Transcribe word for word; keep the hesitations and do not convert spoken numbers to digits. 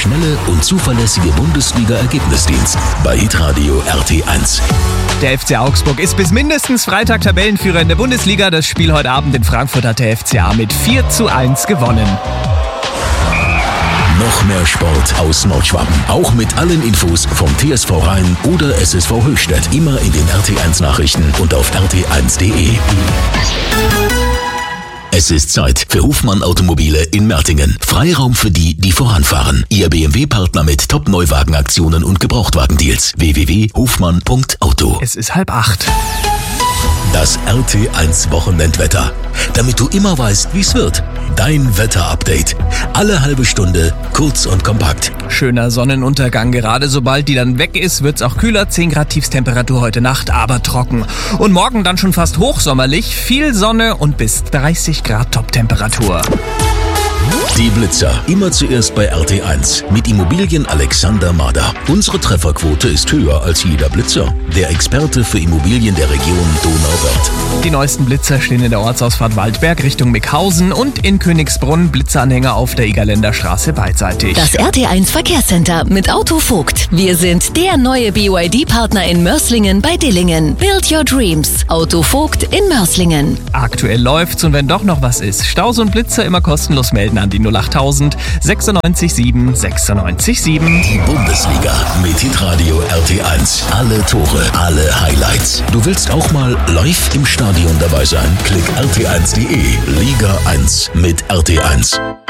schnelle und zuverlässige Bundesliga-Ergebnisdienst bei Hitradio R T eins. Der F C Augsburg ist bis mindestens Freitag Tabellenführer in der Bundesliga. Das Spiel heute Abend in Frankfurt hat der F C A mit vier zu eins gewonnen. Noch mehr Sport aus Nordschwaben. Auch mit allen Infos vom T S V Rhein oder S S V Höchstädt. Immer in den R T eins Nachrichten und auf R T eins punkt de. Es ist Zeit für Hofmann Automobile in Mertingen. Freiraum für die, die voranfahren. Ihr B M W-Partner mit Top-Neuwagenaktionen und Gebrauchtwagendeals. w w w punkt hofmann punkt auto. Es ist halb acht. Das R T eins Wochenendwetter. Damit du immer weißt, wie es wird. Dein Wetter-Update. Alle halbe Stunde, kurz und kompakt. Schöner Sonnenuntergang. Gerade sobald die dann weg ist, wird's auch kühler. zehn Grad Tiefstemperatur heute Nacht, aber trocken. Und morgen dann schon fast hochsommerlich. Viel Sonne und bis dreißig Grad Toptemperatur. Die Blitzer. Immer zuerst bei R T eins. Mit Immobilien Alexander Mader. Unsere Trefferquote ist höher als jeder Blitzer. Der Experte für Immobilien der Region Donauwörth. Die neuesten Blitzer stehen in der Ortsausfahrt Waldberg Richtung Mickhausen und in Königsbrunn Blitzeranhänger auf der Egerländer Straße beidseitig. Das R T eins Verkehrscenter mit Auto Vogt. Wir sind der neue B Y D-Partner in Mörslingen bei Dillingen. Build your dreams. Auto Vogt in Mörslingen. Aktuell läuft's und wenn doch noch was ist, Staus und Blitzer immer kostenlos melden an die null achttausend sechsundneunzig sieben sechsundneunzig sieben. Die Bundesliga mit Hitradio R T eins. Alle Tore, alle Highlights. Du willst auch mal live im Stadion dabei sein? Klick R T eins punkt de. Liga eins mit R T eins.